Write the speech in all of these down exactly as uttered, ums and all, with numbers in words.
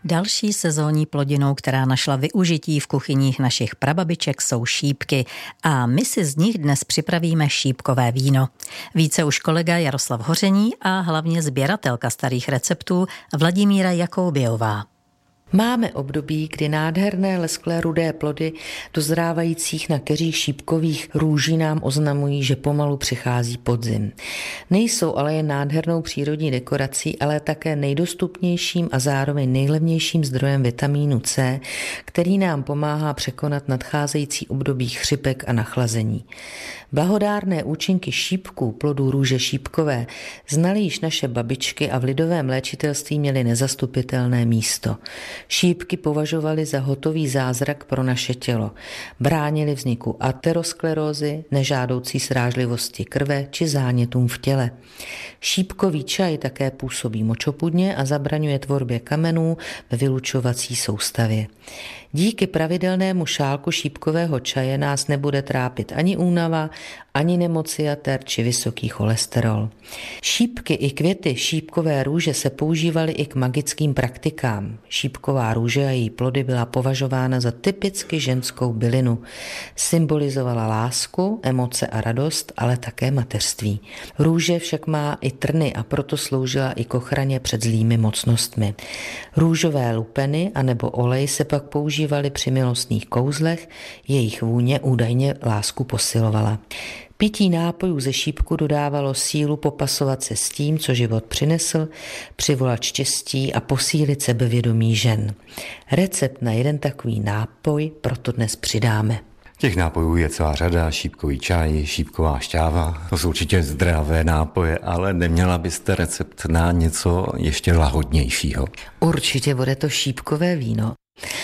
Další sezónní plodinou, která našla využití v kuchyních našich prababiček, jsou šípky a my si z nich dnes připravíme šípkové víno. Více už kolega Jaroslav Hoření a hlavně sběratelka starých receptů Vladimíra Jakoubějová. Máme období, kdy nádherné lesklé rudé plody dozrávajících na keřích šípkových růží nám oznamují, že pomalu přichází podzim. Nejsou ale jen nádhernou přírodní dekorací, ale také nejdostupnějším a zároveň nejlevnějším zdrojem vitamínu C, který nám pomáhá překonat nadcházející období chřipek a nachlazení. Blahodárné účinky šípků, plodů růže šípkové, znaly již naše babičky a v lidovém léčitelství měly nezastupitelné místo. Šípky považovali za hotový zázrak pro naše tělo. Bránili vzniku aterosklerózy, nežádoucí srážlivosti krve či zánětům v těle. Šípkový čaj také působí močopudně a zabraňuje tvorbě kamenů ve vylučovací soustavě. Díky pravidelnému šálku šípkového čaje nás nebude trápit ani únava, ani nemoci jater či vysoký cholesterol. Šípky i květy šípkové růže se používaly i k magickým praktikám. Šípková růže a její plody byla považována za typicky ženskou bylinu. Symbolizovala lásku, emoce a radost, ale také mateřství. Růže však má i trny a proto sloužila i k ochraně před zlými mocnostmi. Růžové lupeny anebo olej se pak používaly při milostných kouzlech, jejich vůně údajně lásku posilovala. Pití nápojů ze šípku dodávalo sílu popasovat se s tím, co život přinesl, přivolat štěstí a posílit sebevědomí žen. Recept na jeden takový nápoj proto dnes přidáme. Těch nápojů je celá řada, šípkový čaj, šípková šťáva, to jsou určitě zdravé nápoje, ale neměla byste recept na něco ještě lahodnějšího? Určitě bude to šípkové víno.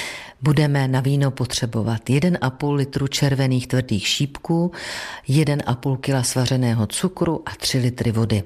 Budeme na víno potřebovat jeden a půl litru červených tvrdých šípků, jeden a půl kila svařeného cukru a tři litry vody.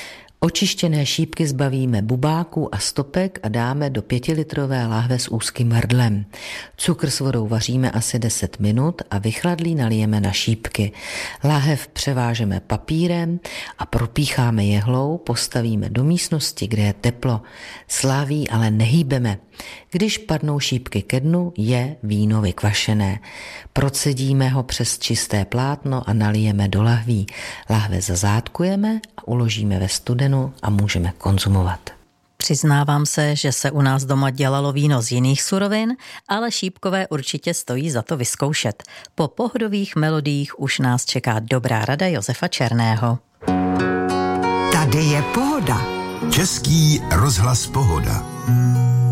Očištěné šípky zbavíme bubáků a stopek a dáme do pětilitrové láhve s úzkým hrdlem. Cukr s vodou vaříme asi deset minut a vychladlý nalijeme na šípky. Láhev převážeme papírem a propícháme jehlou, postavíme do místnosti, kde je teplo. Slaví ale nehýbeme. Když padnou šípky ke dnu, je víno vykvašené. Procedíme ho přes čisté plátno a nalijeme do lahví. Lahve zazátkujeme a uložíme ve studenu a můžeme konzumovat. Přiznávám se, že se u nás doma dělalo víno z jiných surovin, ale šípkové určitě stojí za to vyzkoušet. Po pohodových melodiích už nás čeká dobrá rada Josefa Černého. Tady je pohoda. Český rozhlas Pohoda.